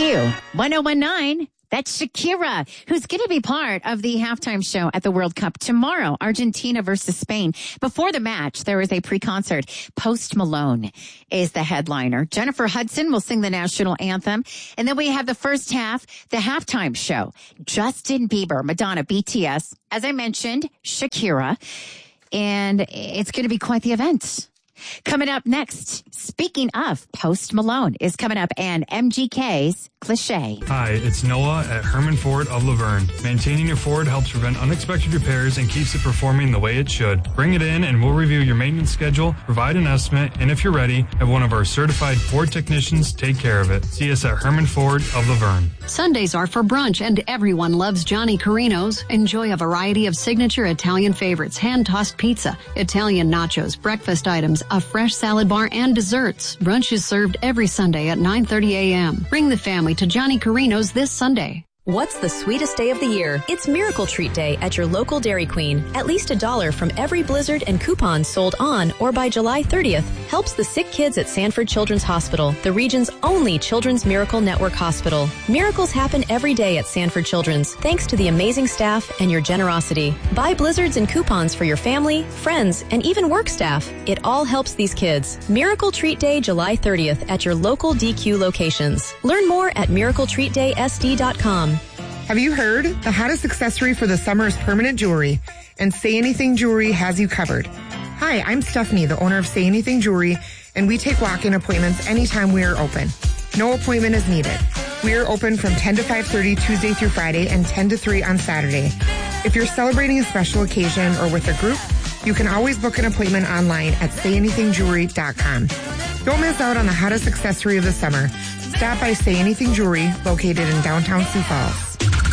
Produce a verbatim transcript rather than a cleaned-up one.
Q one oh one nine. That's Shakira, who's going to be part of the halftime show at the World Cup tomorrow, Argentina versus Spain. Before the match, there is a pre-concert. Post Malone is the headliner. Jennifer Hudson will sing the national anthem. And then we have the first half, the halftime show. Justin Bieber, Madonna, B T S, as I mentioned, Shakira. And it's going to be quite the event. Coming up next, speaking of, Post Malone is coming up and M G K's Cliche. Hi, it's Noah at Herman Ford of Laverne. Maintaining your Ford helps prevent unexpected repairs and keeps it performing the way it should. Bring it in and we'll review your maintenance schedule, provide an estimate, and if you're ready, have one of our certified Ford technicians take care of it. See us at Herman Ford of Laverne. Sundays are for brunch and everyone loves Johnny Carino's. Enjoy a variety of signature Italian favorites, hand-tossed pizza, Italian nachos, breakfast items, a fresh salad bar, and desserts. Brunch is served every Sunday at nine thirty a.m. Bring the family to Johnny Carino's this Sunday. What's the sweetest day of the year? It's Miracle Treat Day at your local Dairy Queen. At least a dollar from every Blizzard and coupons sold on or by July thirtieth helps the sick kids at Sanford Children's Hospital, the region's only Children's Miracle Network hospital. Miracles happen every day at Sanford Children's, thanks to the amazing staff and your generosity. Buy Blizzards and coupons for your family, friends, and even work staff. It all helps these kids. Miracle Treat Day, July thirtieth at your local D Q locations. Learn more at miracle treat day s d dot com. Have you heard? The hottest accessory for the summer is permanent jewelry, and Say Anything Jewelry has you covered. Hi, I'm Stephanie, the owner of Say Anything Jewelry, and we take walk-in appointments anytime we are open. No appointment is needed. We are open from ten to five thirty Tuesday through Friday and ten to three on Saturday. If you're celebrating a special occasion or with a group, you can always book an appointment online at say anything jewelry dot com. Don't miss out on the hottest accessory of the summer. Stop by Say Anything Jewelry, located in downtown Sioux Falls.